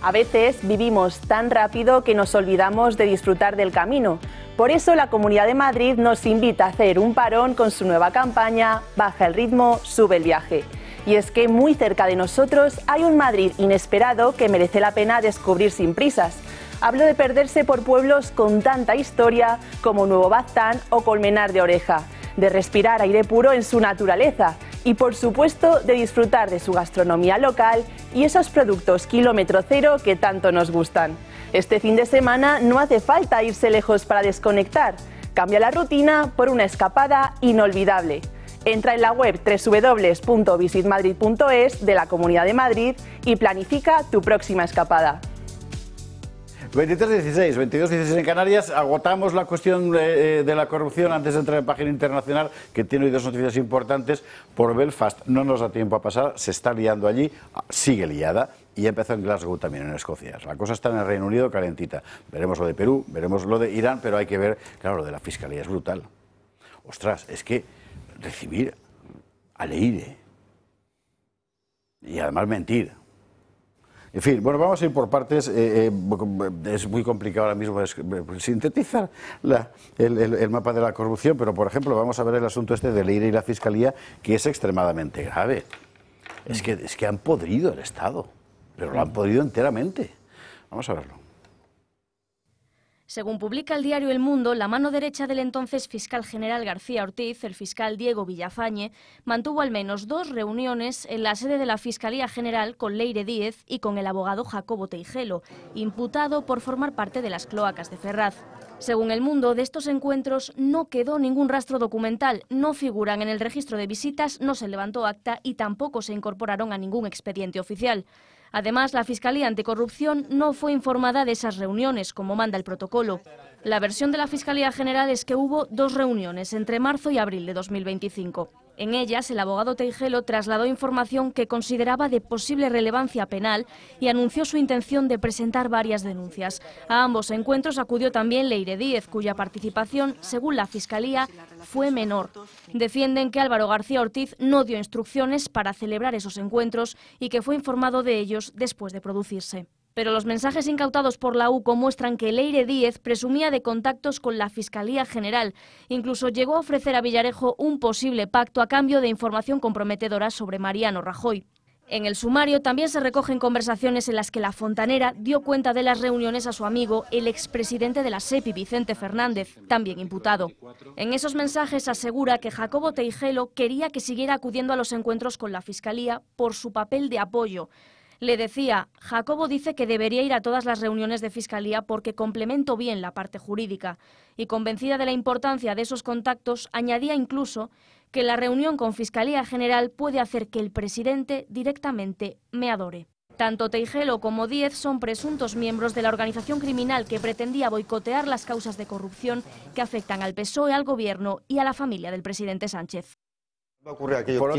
A veces vivimos tan rápido que nos olvidamos de disfrutar del camino. Por eso la Comunidad de Madrid nos invita a hacer un parón con su nueva campaña Baja el ritmo, sube el viaje. Y es que muy cerca de nosotros hay un Madrid inesperado que merece la pena descubrir sin prisas. Hablo de perderse por pueblos con tanta historia como Nuevo Baztán o Colmenar de Oreja, de respirar aire puro en su naturaleza y, por supuesto, de disfrutar de su gastronomía local y esos productos kilómetro cero que tanto nos gustan. Este fin de semana no hace falta irse lejos para desconectar. Cambia la rutina por una escapada inolvidable. Entra en la web www.visitmadrid.es de la Comunidad de Madrid y planifica tu próxima escapada. 23-16, 22-16 en Canarias. Agotamos la cuestión de la corrupción antes de entrar en página internacional, que tiene hoy dos noticias importantes. Por Belfast no nos da tiempo a pasar, se está liando allí, sigue liada, y empezó en Glasgow también, en Escocia. La cosa está en el Reino Unido calentita. Veremos lo de Perú, veremos lo de Irán, pero hay que ver, claro, lo de la Fiscalía es brutal. Ostras, es que recibir a Leire y además mentir. En fin, bueno, vamos a ir por partes. Es muy complicado ahora mismo sintetizar el mapa de la corrupción, pero por ejemplo vamos a ver el asunto este de Leire y la Fiscalía, que es extremadamente grave. Es que han podrido el Estado, pero lo han podrido enteramente. Vamos a verlo. Según publica el diario El Mundo, la mano derecha del entonces fiscal general García Ortiz, el fiscal Diego Villafañe, mantuvo al menos 2 reuniones en la sede de la Fiscalía General con Leire Díez y con el abogado Jacobo Teijelo, imputado por formar parte de las cloacas de Ferraz. Según El Mundo, de estos encuentros no quedó ningún rastro documental, no figuran en el registro de visitas, no se levantó acta y tampoco se incorporaron a ningún expediente oficial. Además, la Fiscalía Anticorrupción no fue informada de esas reuniones, como manda el protocolo. La versión de la Fiscalía General es que hubo 2 reuniones entre marzo y abril de 2025. En ellas, el abogado Teijelo trasladó información que consideraba de posible relevancia penal y anunció su intención de presentar varias denuncias. A ambos encuentros acudió también Leire Díez, cuya participación, según la Fiscalía, fue menor. Defienden que Álvaro García Ortiz no dio instrucciones para celebrar esos encuentros y que fue informado de ellos después de producirse. Pero los mensajes incautados por la UCO muestran que Leire Díez presumía de contactos con la Fiscalía General. Incluso llegó a ofrecer a Villarejo un posible pacto a cambio de información comprometedora sobre Mariano Rajoy. En el sumario también se recogen conversaciones en las que la fontanera dio cuenta de las reuniones a su amigo, el expresidente de la SEPI, Vicente Fernández, también imputado. En esos mensajes asegura que Jacobo Teijelo quería que siguiera acudiendo a los encuentros con la Fiscalía por su papel de apoyo. Le decía, Jacobo dice que debería ir a todas las reuniones de Fiscalía porque complemento bien la parte jurídica. Y convencida de la importancia de esos contactos, añadía incluso que la reunión con Fiscalía General puede hacer que el presidente directamente me adore. Tanto Teijelo como Díez son presuntos miembros de la organización criminal que pretendía boicotear las causas de corrupción que afectan al PSOE, al Gobierno y a la familia del presidente Sánchez. Por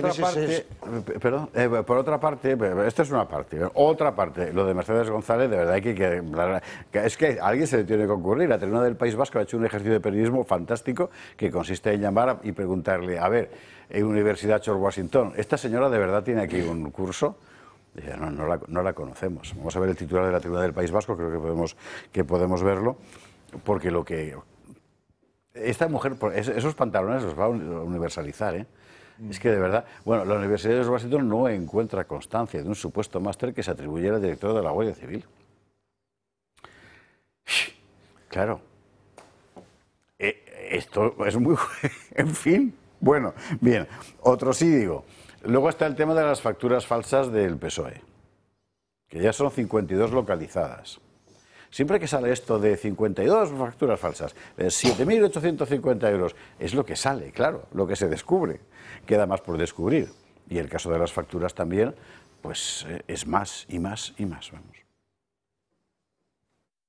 otra parte, esta es una parte, otra parte, lo de Mercedes González, de verdad es que a alguien se le tiene que ocurrir. La Tribuna del País Vasco ha hecho un ejercicio de periodismo fantástico que consiste en llamar y preguntarle, a ver, en Universidad George Washington, ¿esta señora de verdad tiene aquí un curso? Dice, no la conocemos. Vamos a ver el titular de la Tribuna del País Vasco, creo que podemos verlo, porque lo que... Esta mujer, esos pantalones los va a universalizar, ¿eh? Es que de verdad, bueno, la Universidad de Washington no encuentra constancia de un supuesto máster que se atribuyera al director de la Guardia Civil. Claro, esto es muy... en fin, bueno, bien, otro sí digo. Luego está el tema de las facturas falsas del PSOE, que ya son 52 localizadas. Siempre que sale esto de 52 facturas falsas, 7.850 euros, es lo que sale, claro, lo que se descubre. Queda más por descubrir. Y el caso de las facturas también, pues es más y más y más, vamos.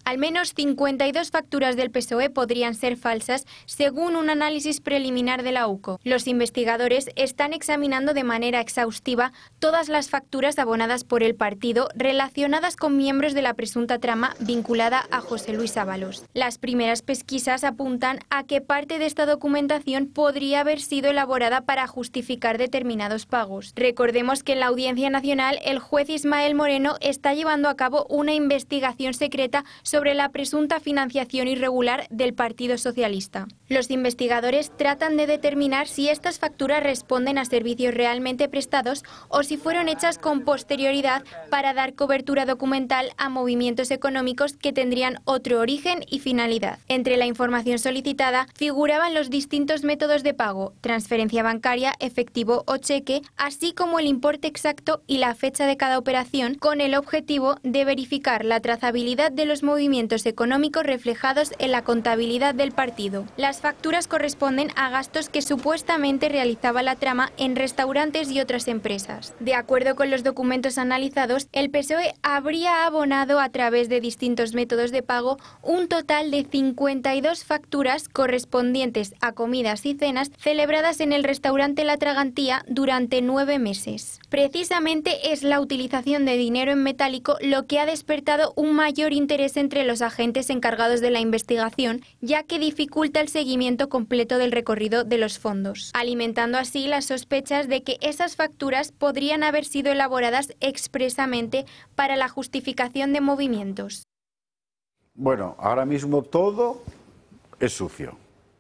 Al menos 52 facturas del PSOE podrían ser falsas, según un análisis preliminar de la UCO. Los investigadores están examinando de manera exhaustiva todas las facturas abonadas por el partido relacionadas con miembros de la presunta trama vinculada a José Luis Ábalos. Las primeras pesquisas apuntan a que parte de esta documentación podría haber sido elaborada para justificar determinados pagos. Recordemos que en la Audiencia Nacional el juez Ismael Moreno está llevando a cabo una investigación secreta sobre la presunta financiación irregular del Partido Socialista. Los investigadores tratan de determinar si estas facturas responden a servicios realmente prestados o si fueron hechas con posterioridad para dar cobertura documental a movimientos económicos que tendrían otro origen y finalidad. Entre la información solicitada figuraban los distintos métodos de pago, transferencia bancaria, efectivo o cheque, así como el importe exacto y la fecha de cada operación, con el objetivo de verificar la trazabilidad de los movimientos económicos reflejados en la contabilidad del partido. Las facturas corresponden a gastos que supuestamente realizaba la trama en restaurantes y otras empresas. De acuerdo con los documentos analizados, el PSOE habría abonado a través de distintos métodos de pago un total de 52 facturas correspondientes a comidas y cenas celebradas en el restaurante La Tragantía durante 9 meses. Precisamente es la utilización de dinero en metálico lo que ha despertado un mayor interés entre los agentes encargados de la investigación, ya que dificulta el seguimiento completo del recorrido de los fondos, alimentando así las sospechas de que esas facturas podrían haber sido elaboradas expresamente para la justificación de movimientos. Bueno, ahora mismo todo es sucio.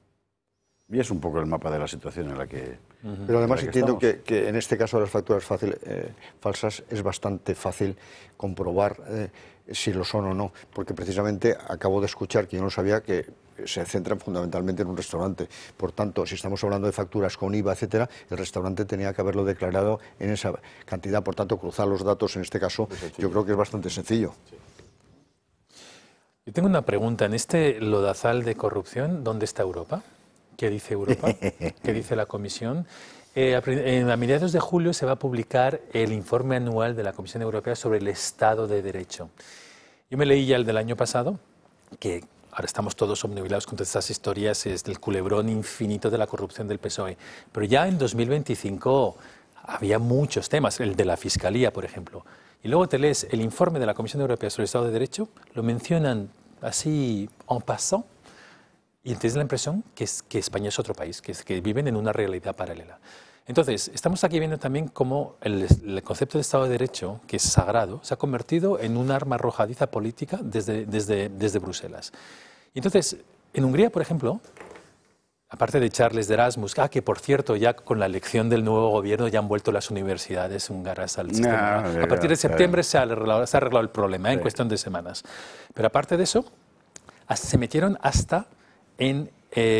Y es un poco el mapa de la situación en la que... Pero además entiendo estamos. que en este caso de las facturas falsas es bastante fácil comprobar si lo son o no, porque precisamente acabo de escuchar, que yo no sabía, que se centran fundamentalmente en un restaurante. Por tanto, si estamos hablando de facturas con IVA, etcétera, el restaurante tenía que haberlo declarado en esa cantidad. Por tanto, cruzar los datos en este caso yo creo que es bastante sencillo. Yo tengo una pregunta. En este lodazal de corrupción, ¿dónde está Europa? ¿Qué dice Europa? ¿Qué dice la Comisión? A mediados de julio se va a publicar el informe anual de la Comisión Europea sobre el Estado de Derecho. Yo me leí ya el del año pasado, que ahora estamos todos obnubilados con todas estas historias, es del culebrón infinito de la corrupción del PSOE. Pero ya en 2025 había muchos temas, el de la Fiscalía, por ejemplo. Y luego te lees el informe de la Comisión Europea sobre el Estado de Derecho, lo mencionan así en passant, y tienes la impresión que España es otro país, que viven en una realidad paralela. Entonces, estamos aquí viendo también cómo el concepto de Estado de Derecho, que es sagrado, se ha convertido en un arma arrojadiza política desde Bruselas. Y entonces, en Hungría, por ejemplo, aparte de Charles de Erasmus, que por cierto, ya con la elección del nuevo gobierno ya han vuelto las universidades húngaras al sistema. A partir de septiembre se ha arreglado el problema en cuestión de semanas. Pero aparte de eso, se metieron hasta en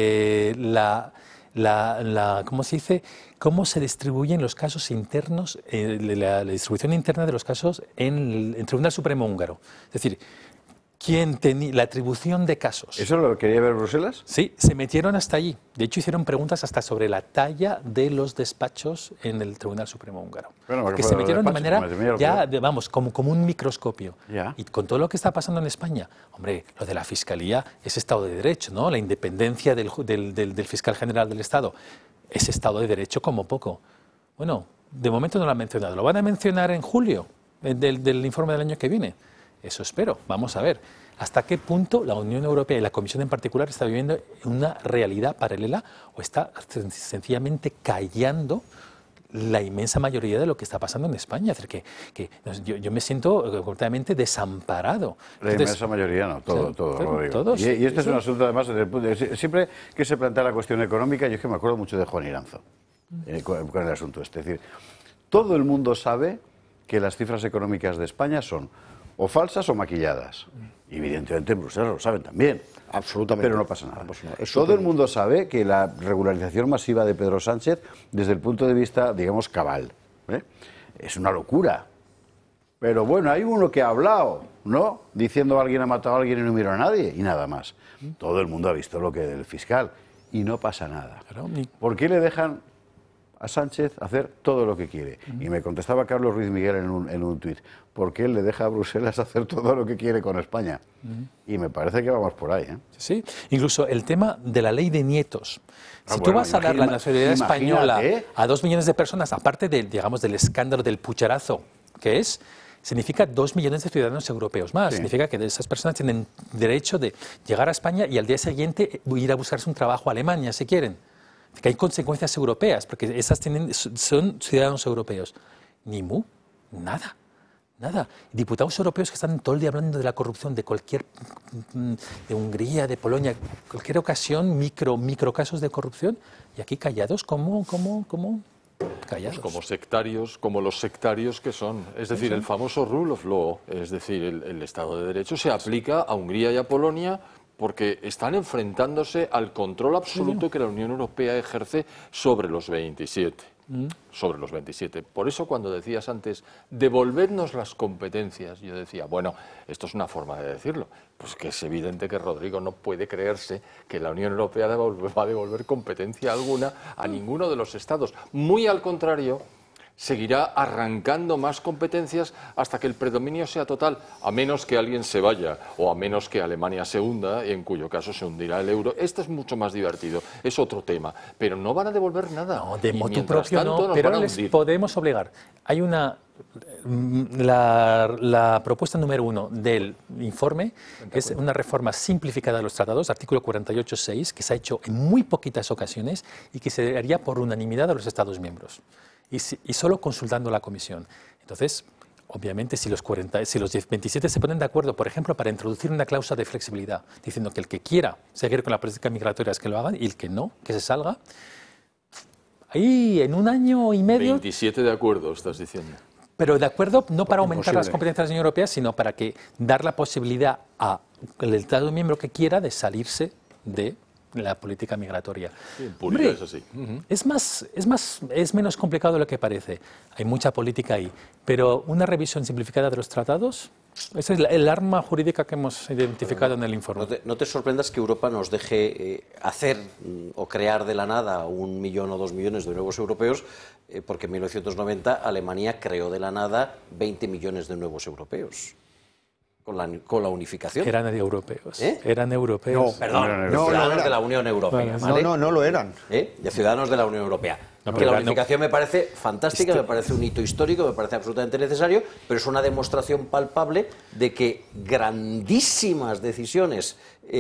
¿cómo se dice? Cómo se distribuyen los casos internos, la distribución interna de los casos en el Tribunal Supremo húngaro. Es decir, ¿quién tenía la atribución de casos? ¿Eso lo quería ver Bruselas? Sí, se metieron hasta allí. De hecho, hicieron preguntas hasta sobre la talla de los despachos en el Tribunal Supremo húngaro. Bueno, que se metieron de manera, vamos, como un microscopio. Ya. Y con todo lo que está pasando en España, hombre, lo de la Fiscalía es Estado de Derecho, ¿no? La independencia del fiscal general del Estado es Estado de Derecho como poco. Bueno, de momento no lo han mencionado. ¿Lo van a mencionar en julio del informe del año que viene? Eso espero. Vamos a ver hasta qué punto la Unión Europea y la Comisión en particular está viviendo una realidad paralela o está sencillamente callando la inmensa mayoría de lo que está pasando en España. Es decir, que yo me siento completamente desamparado. La inmensa mayoría no, todos. Y este es un asunto, además, siempre que se plantea la cuestión económica, yo es que me acuerdo mucho de Juan Iranzo, con el asunto este. Es decir, todo el mundo sabe que las cifras económicas de España son o falsas o maquilladas. Y evidentemente en Bruselas lo saben también. Absolutamente. Pero no pasa nada. Todo el mundo sabe que la regularización masiva de Pedro Sánchez, desde el punto de vista, digamos, cabal, es una locura. Pero bueno, hay uno que ha hablado, ¿no? Diciendo alguien ha matado a alguien y no miró a nadie, y nada más. Todo el mundo ha visto lo que del fiscal, y no pasa nada. ¿Por qué le dejan a Sánchez hacer todo lo que quiere. Y me contestaba Carlos Ruiz Miguel en un tuit, porque él le deja a Bruselas hacer todo lo que quiere con España. Y me parece que vamos por ahí, ¿eh? Sí, incluso el tema de la ley de nietos. Si tú vas a dar la nacionalidad española a 2 millones de personas, aparte del, digamos, del escándalo del pucherazo que es, significa 2 millones de ciudadanos europeos más. Sí. Significa que esas personas tienen derecho de llegar a España y al día siguiente ir a buscarse un trabajo a Alemania, si quieren. Que hay consecuencias europeas, porque esas son ciudadanos europeos. Ni mu, nada. Nada. Diputados europeos que están todo el día hablando de la corrupción de de Hungría, de Polonia, cualquier ocasión, micro casos de corrupción, y aquí callados, ¿cómo? Callados. Pues como sectarios, como los sectarios que son. Es decir, el famoso rule of law, es decir, el Estado de Derecho se aplica a Hungría y a Polonia porque están enfrentándose al control absoluto que la Unión Europea ejerce sobre los 27. Sobre los 27. Por eso cuando decías antes, devolvednos las competencias, yo decía, bueno, esto es una forma de decirlo. Pues que es evidente que Rodrigo no puede creerse que la Unión Europea va a devolver competencia alguna a ninguno de los estados. Muy al contrario, seguirá arrancando más competencias hasta que el predominio sea total, a menos que alguien se vaya o a menos que Alemania se hunda, en cuyo caso se hundirá el euro. Esto es mucho más divertido, es otro tema, pero no van a devolver nada. No, de motu propio no, pero les podemos obligar. Hay la propuesta número 1 del informe es una reforma simplificada de los tratados, artículo 48.6, que se ha hecho en muy poquitas ocasiones y que se haría por unanimidad de los Estados miembros. Y solo consultando a la Comisión. Entonces, obviamente, si los 27 se ponen de acuerdo, por ejemplo, para introducir una cláusula de flexibilidad, diciendo que el que quiera seguir con la política migratoria es que lo hagan y el que no, que se salga, ahí en 1 año y medio... 27 de acuerdo, estás diciendo. Pero de acuerdo, no para aumentar las competencias de la Unión Europea, sino para dar la posibilidad al Estado miembro que quiera de salirse de la política migratoria. Sí, hombre, es así. Es menos complicado de lo que parece. Hay mucha política ahí, pero una revisión simplificada de los tratados, esa es el arma jurídica que hemos identificado en el informe. No te sorprendas que Europa nos deje hacer o crear de la nada 1 millón o 2 millones de nuevos europeos, porque en 1990 Alemania creó de la nada 20 millones de nuevos europeos. Con la unificación. Eran europeos. Eran europeos. No, perdón, ciudadanos de la Unión Europea. ¿Vale? No lo eran. De ciudadanos de la Unión Europea. Que la unificación me parece fantástica, me parece un hito histórico, me parece absolutamente necesario, pero es una demostración palpable de que grandísimas decisiones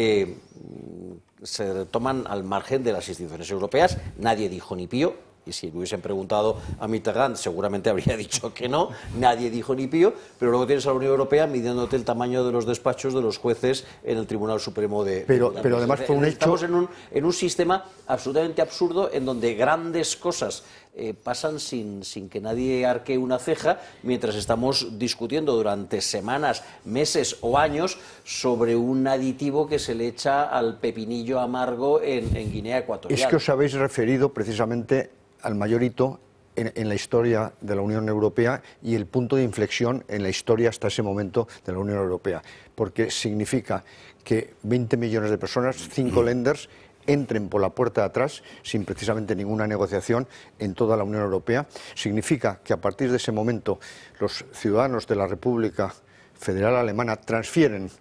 se toman al margen de las instituciones europeas. Nadie dijo ni pío. Y si le hubiesen preguntado a Mitterrand, seguramente habría dicho que no, nadie dijo ni pío, pero luego tienes a la Unión Europea midiéndote el tamaño de los despachos de los jueces en el Tribunal Supremo de... Pero además fue un hecho... Estamos en un sistema absolutamente absurdo en donde grandes cosas pasan sin que nadie arquee una ceja, mientras estamos discutiendo durante semanas, meses o años sobre un aditivo que se le echa al pepinillo amargo en Guinea Ecuatorial. Es que os habéis referido precisamente al mayor hito en la historia de la Unión Europea y el punto de inflexión en la historia hasta ese momento de la Unión Europea, porque significa que 20 millones de personas, 5 lenders, entren por la puerta de atrás sin precisamente ninguna negociación en toda la Unión Europea. Significa que a partir de ese momento los ciudadanos de la República Federal Alemana transfieren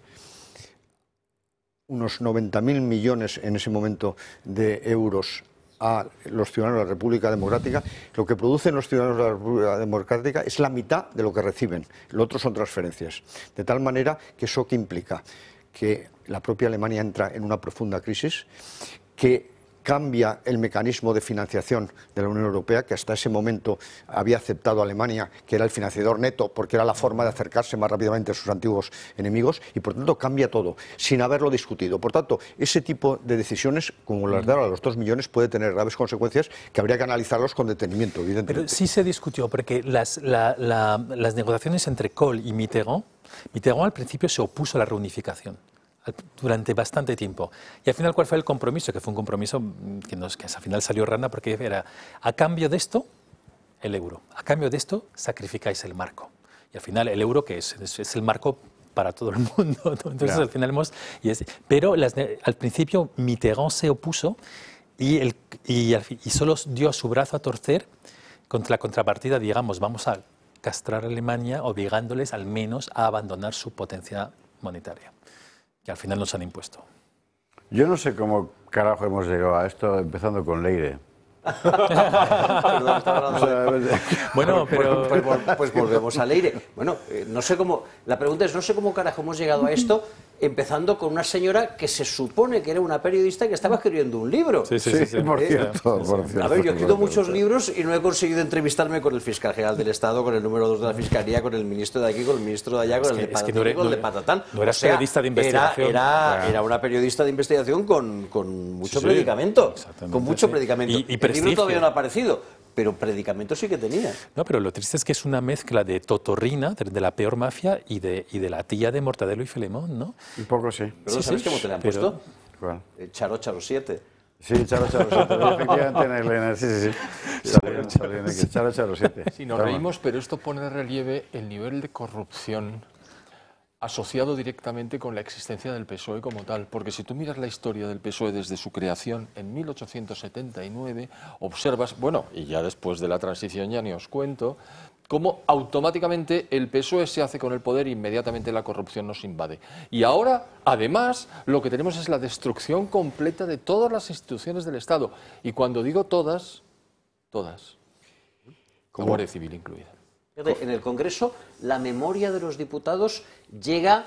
unos 90.000 millones en ese momento de euros a los ciudadanos de la República Democrática. Lo que producen los ciudadanos de la República Democrática es la mitad de lo que reciben, lo otro son transferencias. De tal manera que eso que implica que la propia Alemania entra en una profunda crisis, que cambia el mecanismo de financiación de la Unión Europea, que hasta ese momento había aceptado Alemania, que era el financiador neto, porque era la forma de acercarse más rápidamente a sus antiguos enemigos, y por tanto cambia todo, sin haberlo discutido. Por tanto, ese tipo de decisiones, como las de ahora, los 2 millones, puede tener graves consecuencias que habría que analizarlos con detenimiento, evidentemente. Pero sí se discutió, porque las negociaciones entre Kohl y Mitterrand al principio se opuso a la reunificación durante bastante tiempo. Y al final, ¿cuál fue el compromiso? Que fue un compromiso que al final salió rana, porque era, a cambio de esto, el euro. A cambio de esto, sacrificáis el marco. Y al final, el euro, que es el marco para todo el mundo. Entonces, al final pero al principio Mitterrand se opuso y y solo dio su brazo a torcer contra la contrapartida, digamos, vamos a castrar a Alemania obligándoles al menos a abandonar su potencia monetaria, que al final nos han impuesto. Yo no sé cómo carajo hemos llegado a esto, empezando con Leire. Bueno, pero... Pues volvemos a Leire. Bueno, no sé cómo... La pregunta es, no sé cómo carajo hemos llegado a esto, empezando con una señora que se supone que era una periodista que estaba escribiendo un libro. Sí, por cierto. A ver, yo he escrito muchos libros y no he conseguido entrevistarme con el fiscal general del Estado, con el número 2 de la Fiscalía, con el ministro de aquí, con el ministro de allá, con el de Patatán, con el de Patatán. No eras periodista de investigación. Era una periodista de investigación con mucho predicamento. Con mucho predicamento. Y el libro todavía no ha aparecido, pero predicamento sí que tenía. No, pero lo triste es que es una mezcla de Totorrina, de la peor mafia, y de la tía de Mortadelo y Filemón, ¿no? Un poco sí. Pero ¿sabes cómo te la han puesto? ¿Cuál? Charo 7. Sí, Charo 7, efectivamente, sí. Charo 7. Sí, nos reímos, pero esto pone de relieve el nivel de corrupción asociado directamente con la existencia del PSOE como tal, porque si tú miras la historia del PSOE desde su creación en 1879, observas, bueno, y ya después de la transición ya ni os cuento, cómo automáticamente el PSOE se hace con el poder e inmediatamente la corrupción nos invade. Y ahora, además, lo que tenemos es la destrucción completa de todas las instituciones del Estado. Y cuando digo todas, la Guardia Civil incluida. En el Congreso, la memoria de los diputados llega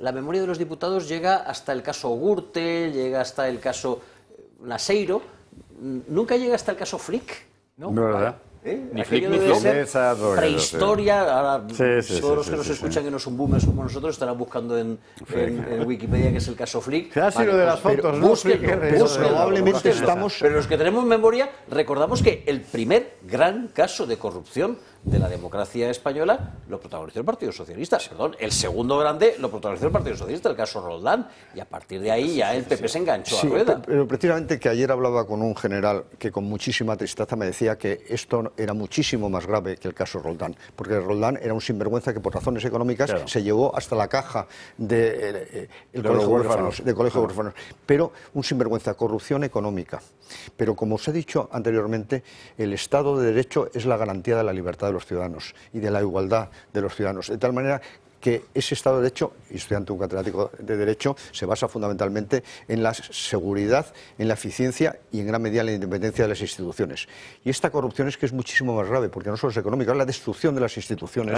hasta el caso Gürtel, llega hasta el caso Naseiro, nunca llega hasta el caso Frick. No, ¿verdad? Ni Frick ni Flow. Prehistoria, ahora todos los que nos escuchan que no son boomers como nosotros estarán buscando en Wikipedia que es el caso Frick. Se ha sido de las fotos, ¿no? Probablemente estamos... Pero los que tenemos memoria, recordamos que el primer gran caso de corrupción de la democracia española lo protagonizó el Partido Socialista. Perdón, el segundo grande lo protagonizó el Partido Socialista, el caso Roldán, y a partir de ahí ya el PP se enganchó a rueda. Pero precisamente que ayer hablaba con un general que con muchísima tristeza me decía que esto era muchísimo más grave que el caso Roldán, porque Roldán era un sinvergüenza que por razones económicas se llevó hasta la caja de Colegio de Huérfanos, pero un sinvergüenza, corrupción económica. Pero como os he dicho anteriormente, el Estado de Derecho es la garantía de la libertad de los ciudadanos y de la igualdad de los ciudadanos, de tal manera que ese Estado de Derecho, y estudiante un catedrático de Derecho, se basa fundamentalmente en la seguridad, en la eficiencia y en gran medida en la independencia de las instituciones. Y esta corrupción es que es muchísimo más grave, porque no solo es económica, es la destrucción de las instituciones.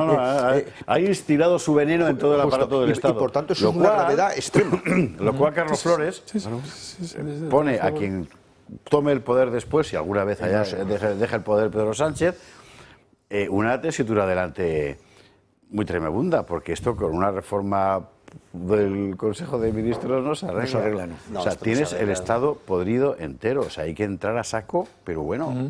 Ha instilado su veneno en todo el aparato del Estado. Y por tanto es una gravedad extrema. Lo cual Carlos Flores pone a quien tome el poder después, si alguna vez allá deja el poder Pedro Sánchez, una tesitura adelante muy tremenda, porque esto con una reforma del Consejo de Ministros no se arregla. O sea, tienes el Estado podrido entero, o sea, hay que entrar a saco, pero bueno,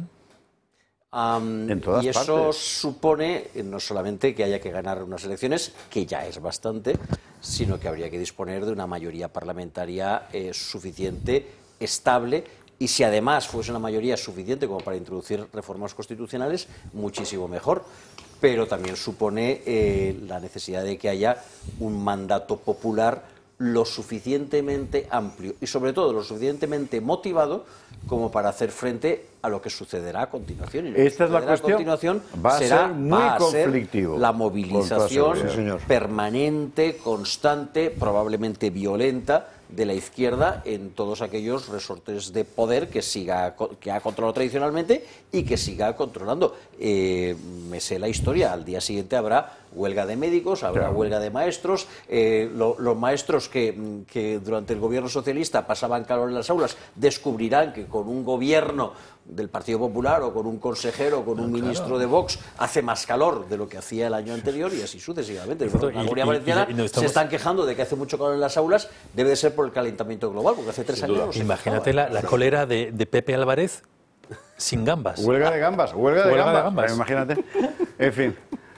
en todas y eso partes. supone no solamente que haya que ganar unas elecciones, que ya es bastante, sino que habría que disponer de una mayoría parlamentaria suficiente, estable, y si además fuese una mayoría suficiente como para introducir reformas constitucionales, muchísimo mejor. Pero también supone la necesidad de que haya un mandato popular lo suficientemente amplio y sobre todo lo suficientemente motivado como para hacer frente a lo que sucederá a continuación. Y lo que esta es la cuestión. A continuación Va a ser muy conflictivo. La movilización permanente, constante, probablemente violenta de la izquierda en todos aquellos resortes de poder que ha controlado tradicionalmente y que siga controlando. Me sé la historia, al día siguiente habrá huelga de médicos, habrá huelga de maestros, los maestros que durante el gobierno socialista pasaban calor en las aulas descubrirán que con un gobierno del Partido Popular o con un consejero o con un ministro de Vox hace más calor de lo que hacía el año anterior y así sucesivamente. La Comunidad Valenciana se están quejando de que hace mucho calor en las aulas, debe de ser por el calentamiento global, porque hace 3 años no se Imagínate la cólera de Pepe Álvarez sin gambas. Huelga de gambas. Imagínate. En fin.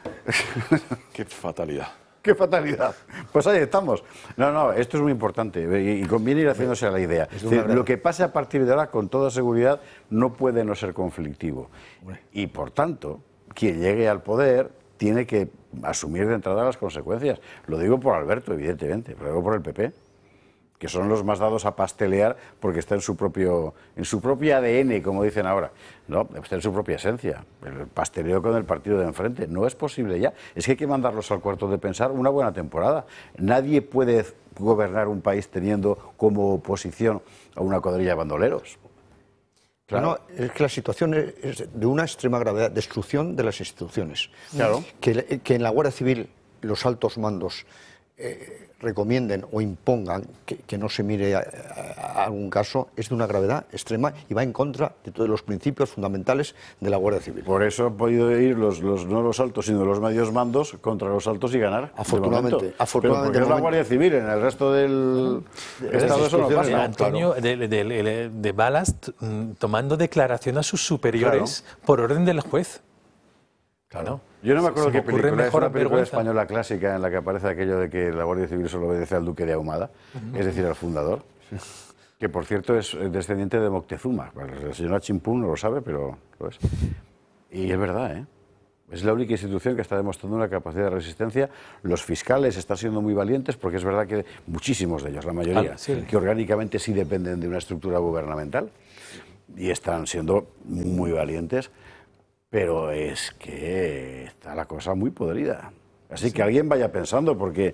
Qué fatalidad. ¡Qué fatalidad! Pues ahí estamos. No, esto es muy importante y conviene ir haciéndose a la idea. Lo que pase a partir de ahora, con toda seguridad, no puede no ser conflictivo. Y, por tanto, quien llegue al poder tiene que asumir de entrada las consecuencias. Lo digo por Alberto, evidentemente, pero lo digo por el PP. que son los más dados a pastelear porque está en su propio ADN, como dicen ahora, no, está en su propia esencia, el pasteleo con el partido de enfrente, no es posible ya, es que hay que mandarlos al cuarto de pensar una buena temporada, nadie puede gobernar un país teniendo como oposición a una cuadrilla de bandoleros. Claro. No, es que la situación es de una extrema gravedad, destrucción de las instituciones. Claro. Que en la Guardia Civil los altos mandos recomienden o impongan que no se mire a algún caso es de una gravedad extrema y va en contra de todos los principios fundamentales de la Guardia Civil. Por eso han podido ir no los altos, sino los medios mandos contra los altos y ganar. Afortunadamente. Pero porque es la Guardia Civil, en el resto del Estado eso no pasa. Antonio de Ballast tomando declaración a sus superiores por orden del juez. Claro. Yo no me acuerdo qué película, es una película española clásica en la que aparece aquello de que la Guardia Civil solo obedece al duque de Ahumada, es decir, al fundador, que por cierto es descendiente de Moctezuma. El señor Chimpún no lo sabe, pero lo es. Y es verdad, ¿eh? Es la única institución que está demostrando una capacidad de resistencia. Los fiscales están siendo muy valientes porque es verdad que muchísimos de ellos, la mayoría, que orgánicamente sí dependen de una estructura gubernamental y están siendo muy valientes. Pero es que está la cosa muy podrida. Así que alguien vaya pensando, porque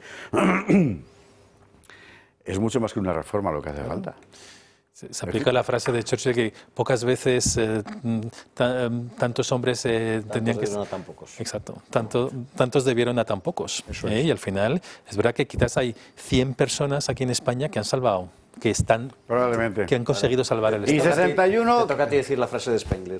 es mucho más que una reforma lo que hace falta. Se aplica la frase de Churchill que pocas veces tantos hombres tendrían que... Debieron a tan pocos. Exacto, tantos debieron a tan pocos. Y al final, es verdad que quizás hay 100 personas aquí en España que han salvado, que han conseguido salvar el Estado. Y 61... Te toca a ti decir la frase de Spengler.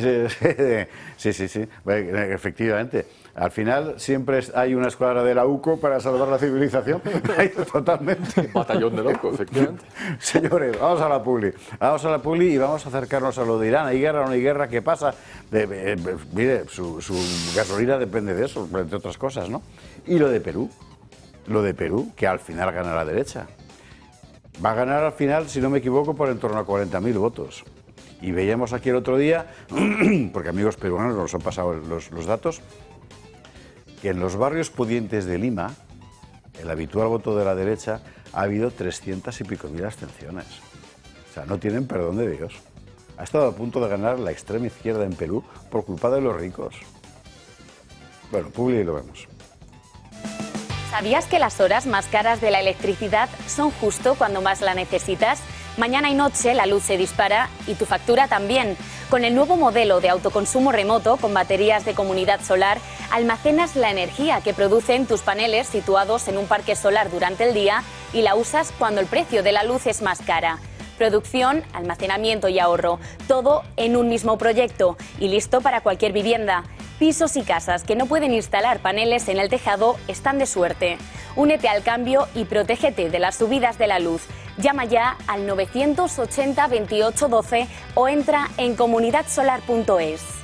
Sí, efectivamente. Al final siempre hay una escuadra de la UCO para salvar la civilización. Totalmente. Batallón de la UCO, efectivamente. Señores, vamos a la publi y vamos a acercarnos a lo de Irán. ¿Hay guerra o no hay guerra? ¿Qué pasa? Mire, su gasolina depende de eso, entre otras cosas, ¿no? Y lo de Perú, que al final gana la derecha. Va a ganar al final, si no me equivoco, por en torno a 40.000 votos. Y veíamos aquí el otro día, porque amigos peruanos nos han pasado los datos, que en los barrios pudientes de Lima, el habitual voto de la derecha, ha habido 300 y pico mil abstenciones. O sea, no tienen perdón de Dios. Ha estado a punto de ganar la extrema izquierda en Perú por culpa de los ricos. Bueno, publi y lo vemos. ¿Sabías que las horas más caras de la electricidad son justo cuando más la necesitas? Mañana y noche la luz se dispara y tu factura también. Con el nuevo modelo de autoconsumo remoto con baterías de comunidad solar, almacenas la energía que producen tus paneles situados en un parque solar durante el día y la usas cuando el precio de la luz es más cara. Producción, almacenamiento y ahorro, todo en un mismo proyecto y listo para cualquier vivienda. Pisos y casas que no pueden instalar paneles en el tejado están de suerte. Únete al cambio y protégete de las subidas de la luz. Llama ya al 980 28 12 o entra en comunidadsolar.es.